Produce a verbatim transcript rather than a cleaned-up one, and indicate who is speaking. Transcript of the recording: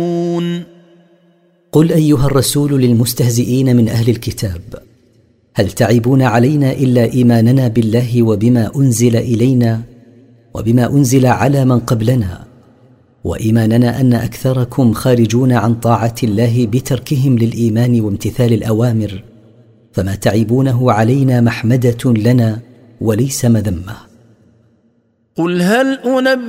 Speaker 1: قل أيها الرسول للمستهزئين من أهل الكتاب: هل تعيبون علينا إلا إيماننا بالله وبما أنزل إلينا وبما أنزل على من قبلنا، وإيماننا أن أكثركم خارجون عن طاعة الله بتركهم للإيمان وامتثال الأوامر، فما تعيبونه علينا محمدة لنا وليس مذمة.
Speaker 2: قل هل أنبئ